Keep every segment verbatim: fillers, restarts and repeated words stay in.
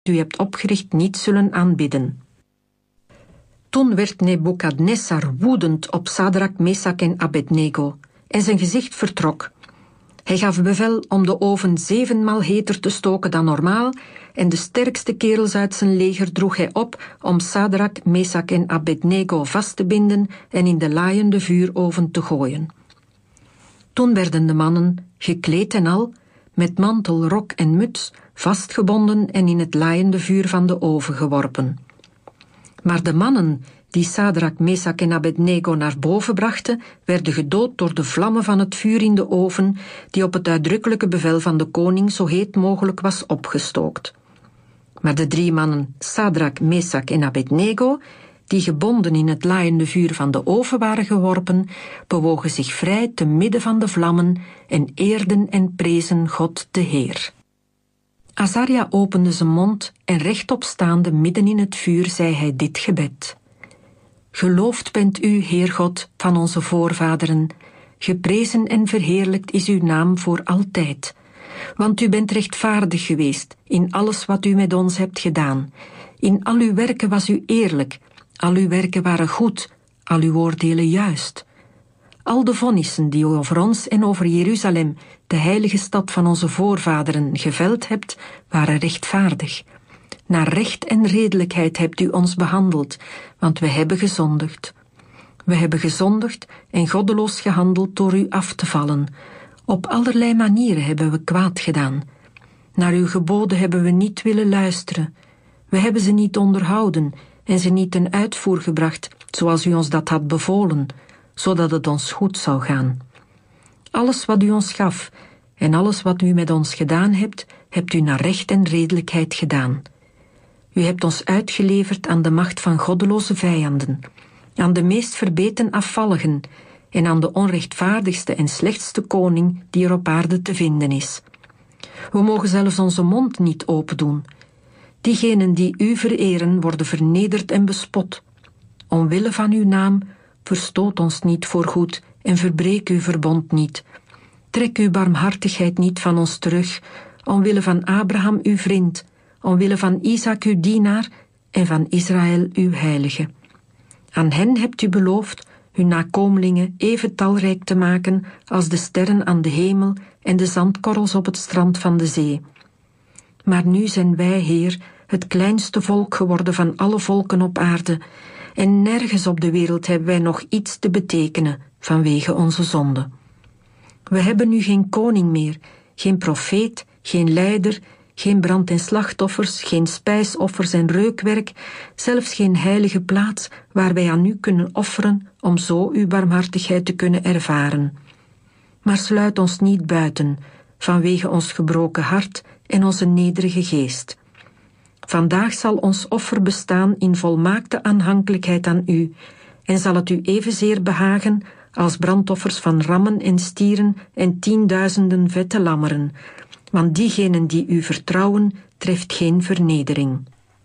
u hebt opgericht niet zullen aanbidden. Toen werd Nebukadnessar woedend op Sadrak, Mesak en Abednego en zijn gezicht vertrok. Hij gaf bevel om de oven zevenmaal heter te stoken dan normaal en de sterkste kerels uit zijn leger droeg hij op om Sadrak, Mesak en Abednego vast te binden en in de laaiende vuuroven te gooien. Toen werden de mannen, gekleed en al, met mantel, rok en muts, vastgebonden en in het laaiende vuur van de oven geworpen. Maar de mannen die Sadrak, Mesak en Abednego naar boven brachten, werden gedood door de vlammen van het vuur in de oven, die op het uitdrukkelijke bevel van de koning zo heet mogelijk was opgestookt. Maar de drie mannen, Sadrak, Mesak en Abednego, die gebonden in het laaiende vuur van de oven waren geworpen, bewogen zich vrij te midden van de vlammen en eerden en prezen God de Heer. Azaria opende zijn mond en rechtop staande midden in het vuur zei hij dit gebed. Geloofd bent u, Heer God, van onze voorvaderen. Geprezen en verheerlijkt is uw naam voor altijd. Want u bent rechtvaardig geweest in alles wat u met ons hebt gedaan. In al uw werken was u eerlijk. Al uw werken waren goed, al uw oordelen juist. Al de vonnissen die u over ons en over Jeruzalem, de heilige stad van onze voorvaderen, geveld hebt, waren rechtvaardig. Naar recht en redelijkheid hebt u ons behandeld, want we hebben gezondigd. We hebben gezondigd en goddeloos gehandeld door u af te vallen. Op allerlei manieren hebben we kwaad gedaan. Naar uw geboden hebben we niet willen luisteren. We hebben ze niet onderhouden en ze niet ten uitvoer gebracht, zoals u ons dat had bevolen, zodat het ons goed zou gaan. Alles wat u ons gaf en alles wat u met ons gedaan hebt, hebt u naar recht en redelijkheid gedaan. U hebt ons uitgeleverd aan de macht van goddeloze vijanden, aan de meest verbeten afvalligen en aan de onrechtvaardigste en slechtste koning die er op aarde te vinden is. We mogen zelfs onze mond niet opendoen. Diegenen die u vereren worden vernederd en bespot. Omwille van uw naam, verstoot ons niet voorgoed en verbreek uw verbond niet. Trek uw barmhartigheid niet van ons terug, omwille van Abraham uw vriend, omwille van Isaac uw dienaar en van Israël uw heilige. Aan hen hebt u beloofd hun nakomelingen even talrijk te maken als de sterren aan de hemel en de zandkorrels op het strand van de zee. Maar nu zijn wij, Heer, het kleinste volk geworden van alle volken op aarde, en nergens op de wereld hebben wij nog iets te betekenen vanwege onze zonde. We hebben nu geen koning meer, geen profeet, geen leider, geen brand- en slachtoffers, geen spijsoffers en reukwerk, zelfs geen heilige plaats waar wij aan u kunnen offeren om zo uw barmhartigheid te kunnen ervaren. Maar sluit ons niet buiten, vanwege ons gebroken hart en onze nederige geest. Vandaag zal ons offer bestaan in volmaakte aanhankelijkheid aan u, en zal het u evenzeer behagen als brandoffers van rammen en stieren en tienduizenden vette lammeren, want diegenen die u vertrouwen, treft geen vernedering.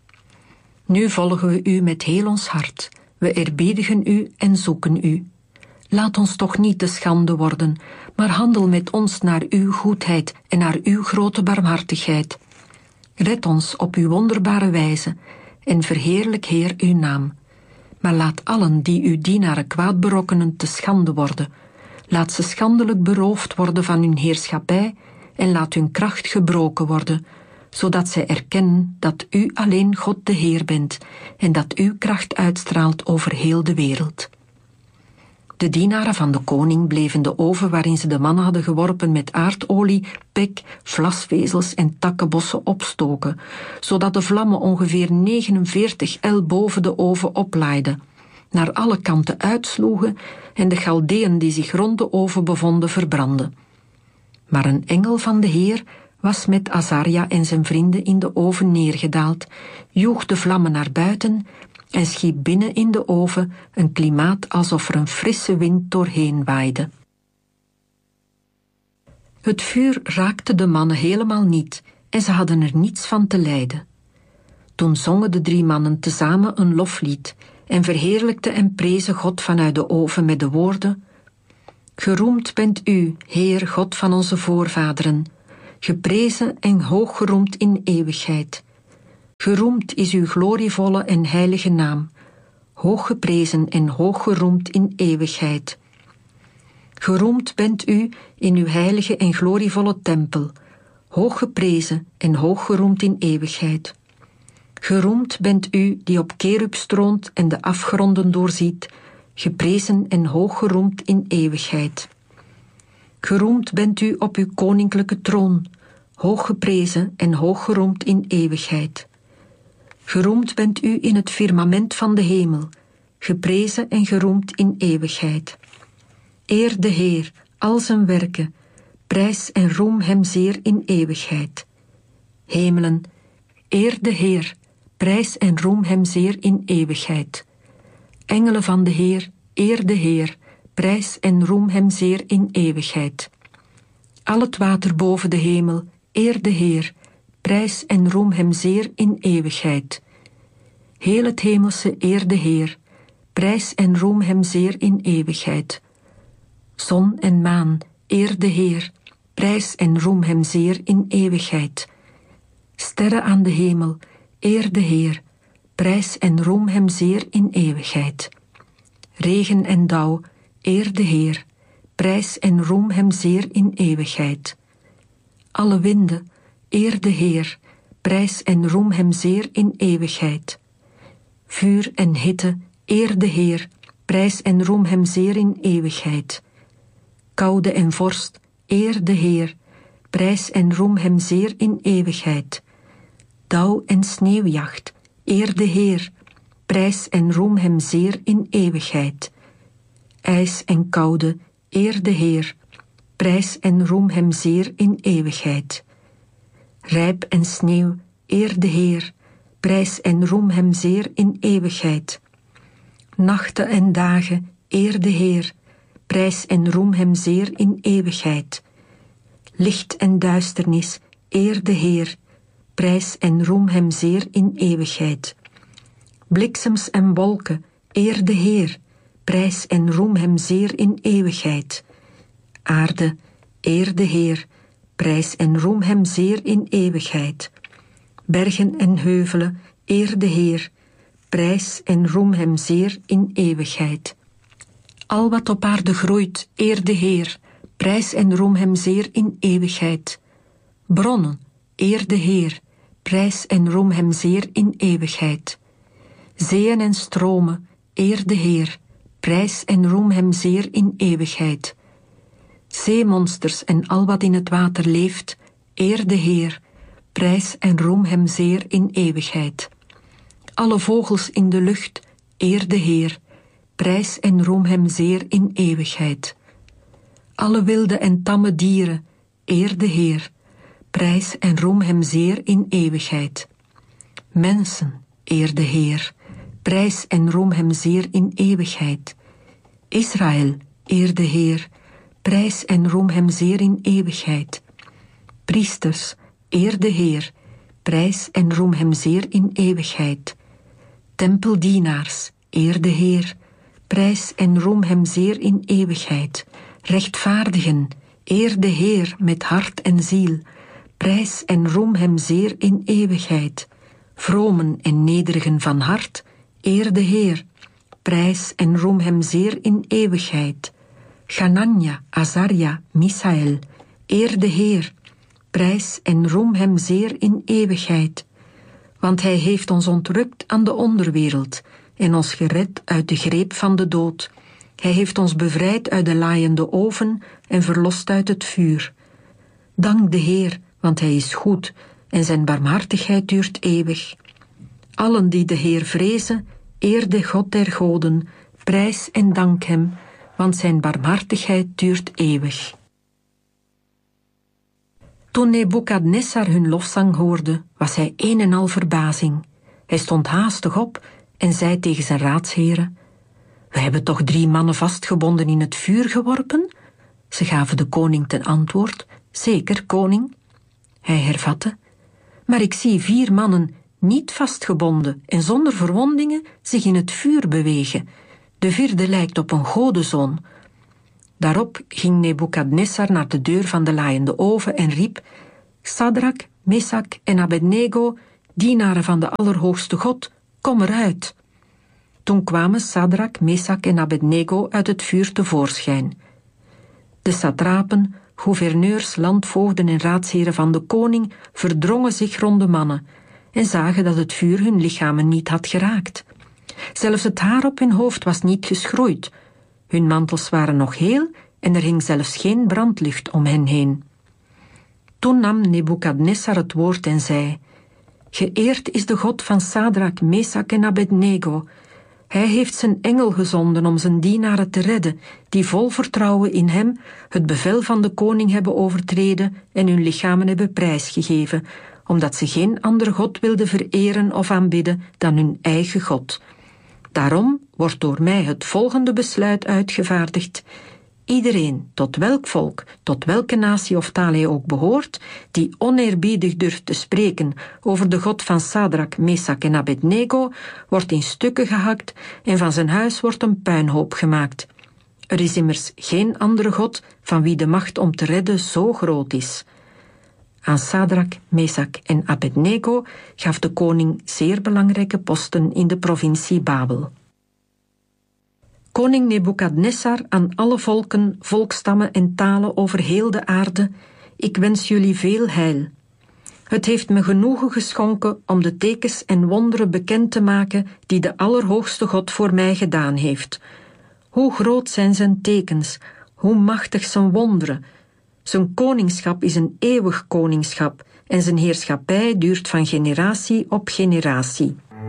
Nu volgen we u met heel ons hart, we eerbiedigen u en zoeken u. Laat ons toch niet te schande worden, maar handel met ons naar uw goedheid en naar uw grote barmhartigheid. Red ons op uw wonderbare wijze en verheerlijk, Heer, uw naam. Maar laat allen die uw dienaren kwaad berokkenen te schande worden. Laat ze schandelijk beroofd worden van hun heerschappij en laat hun kracht gebroken worden, zodat zij erkennen dat u alleen God de Heer bent en dat uw kracht uitstraalt over heel de wereld. De dienaren van de koning bleven de oven waarin ze de mannen hadden geworpen met aardolie, pek, vlasvezels en takkenbossen opstoken, zodat de vlammen ongeveer negenenveertig el boven de oven oplaaiden, naar alle kanten uitsloegen en de Galdeën die zich rond de oven bevonden verbrandden. Maar een engel van de Heer was met Azaria en zijn vrienden in de oven neergedaald, joeg de vlammen naar buiten en schiep binnen in de oven een klimaat alsof er een frisse wind doorheen waaide. Het vuur raakte de mannen helemaal niet en ze hadden er niets van te lijden. Toen zongen de drie mannen tezamen een loflied en verheerlijkten en prezen God vanuit de oven met de woorden: Geroemd bent u, Heer God van onze voorvaderen, geprezen en hooggeroemd in eeuwigheid. Geroemd is uw glorievolle en heilige naam, hooggeprezen en hooggeroemd in eeuwigheid. Geroemd bent u in uw heilige en glorievolle tempel, hooggeprezen en hooggeroemd in eeuwigheid. Geroemd bent u die op kerubs troont en de afgronden doorziet, geprezen en hooggeroemd in eeuwigheid. Geroemd bent u op uw koninklijke troon, hooggeprezen en hooggeroemd in eeuwigheid. Geroemd bent u in het firmament van de hemel, geprezen en geroemd in eeuwigheid. Eer de Heer, al zijn werken, prijs en roem hem zeer in eeuwigheid. Hemelen, eer de Heer, prijs en roem hem zeer in eeuwigheid. Engelen van de Heer, eer de Heer, prijs en roem hem zeer in eeuwigheid. Al het water boven de hemel, eer de Heer, prijs en roem hem zeer in eeuwigheid. Heel het hemelse eer de Heer, prijs en roem hem zeer in eeuwigheid. Zon en maan, eer de Heer, prijs en roem hem zeer in eeuwigheid. Sterren aan de hemel, eer de Heer, prijs en roem hem zeer in eeuwigheid. Regen en dauw, eer de Heer, prijs en roem hem zeer in eeuwigheid. Alle winden, eer de Heer, prijs en roem hem zeer in eeuwigheid. Vuur en hitte, eer de Heer, prijs en roem hem zeer in eeuwigheid. Koude en vorst, eer de Heer, prijs en roem hem zeer in eeuwigheid. Dauw en sneeuwjacht, eer de Heer, prijs en roem hem zeer in eeuwigheid. IJs en koude, eer de Heer, prijs en roem hem zeer in eeuwigheid. Rijp en sneeuw, eer de Heer, prijs en roem hem zeer in eeuwigheid. Nachten en dagen, eer de Heer, prijs en roem hem zeer in eeuwigheid. Licht en duisternis, eer de Heer, prijs en roem hem zeer in eeuwigheid. Bliksems en wolken, eer de Heer, prijs en roem hem zeer in eeuwigheid. Aarde, eer de Heer, prijs en roem hem zeer in eeuwigheid. Bergen en heuvelen, eer de Heer, prijs en roem hem zeer in eeuwigheid. Al wat op aarde groeit, eer de Heer, prijs en roem hem zeer in eeuwigheid. Bronnen, eer de Heer, prijs en roem hem zeer in eeuwigheid. Zeeën en stromen, eer de Heer, prijs en roem hem zeer in eeuwigheid. Zeemonsters en al wat in het water leeft, eer de Heer, prijs en roem hem zeer in eeuwigheid. Alle vogels in de lucht, eer de Heer, prijs en roem hem zeer in eeuwigheid. Alle wilde en tamme dieren, eer de Heer, prijs en roem hem zeer in eeuwigheid. Mensen, eer de Heer, prijs en roem hem zeer in eeuwigheid. Israël, eer de Heer, prijs en roem hem zeer in eeuwigheid. Priesters, eer de Heer, prijs en roem hem zeer in eeuwigheid. Tempeldienaars, eer de Heer, prijs en roem hem zeer in eeuwigheid. Rechtvaardigen, eer de Heer met hart en ziel, prijs en roem hem zeer in eeuwigheid. Vromen en nederigen van hart, eer de Heer, prijs en roem hem zeer in eeuwigheid. Ganania, Azaria, Misaël, eer de Heer, prijs en roem hem zeer in eeuwigheid. Want hij heeft ons ontrukt aan de onderwereld en ons gered uit de greep van de dood. Hij heeft ons bevrijd uit de laaiende oven en verlost uit het vuur. Dank de Heer, want hij is goed en zijn barmhartigheid duurt eeuwig. Allen die de Heer vrezen, eer de God der goden, prijs en dank hem, want zijn barmhartigheid duurt eeuwig. Toen Nebukadnessar hun lofzang hoorde, was hij een en al verbazing. Hij stond haastig op en zei tegen zijn raadsheren: We hebben toch drie mannen vastgebonden in het vuur geworpen? Ze gaven de koning ten antwoord: Zeker, koning. Hij hervatte: Maar ik zie vier mannen niet vastgebonden en zonder verwondingen zich in het vuur bewegen. De vierde lijkt op een godenzoon. Daarop ging Nebukadnessar naar de deur van de laaiende oven en riep: Sadrak, Mesak en Abednego, dienaren van de Allerhoogste God, kom eruit. Toen kwamen Sadrak, Mesak en Abednego uit het vuur tevoorschijn. De satrapen, gouverneurs, landvoogden en raadsheren van de koning verdrongen zich rond de mannen en zagen dat het vuur hun lichamen niet had geraakt. Zelfs het haar op hun hoofd was niet geschroeid. Hun mantels waren nog heel en er hing zelfs geen brandlucht om hen heen. Toen nam Nebukadnessar het woord en zei: Geëerd is de God van Sadrak, Mesak en Abednego. Hij heeft zijn engel gezonden om zijn dienaren te redden, die vol vertrouwen in hem het bevel van de koning hebben overtreden en hun lichamen hebben prijsgegeven, omdat ze geen andere God wilden vereren of aanbidden dan hun eigen God. Daarom wordt door mij het volgende besluit uitgevaardigd: iedereen, tot welk volk, tot welke natie of taal hij ook behoort, die oneerbiedig durft te spreken over de God van Sadrak, Mesak en Abednego, wordt in stukken gehakt en van zijn huis wordt een puinhoop gemaakt. Er is immers geen andere God van wie de macht om te redden zo groot is. Aan Sadrak, Mesak en Abednego gaf de koning zeer belangrijke posten in de provincie Babel. Koning Nebukadnessar aan alle volken, volkstammen en talen over heel de aarde, ik wens jullie veel heil. Het heeft me genoegen geschonken om de tekens en wonderen bekend te maken die de Allerhoogste God voor mij gedaan heeft. Hoe groot zijn zijn tekens, hoe machtig zijn wonderen. Zijn koningschap is een eeuwig koningschap en zijn heerschappij duurt van generatie op generatie.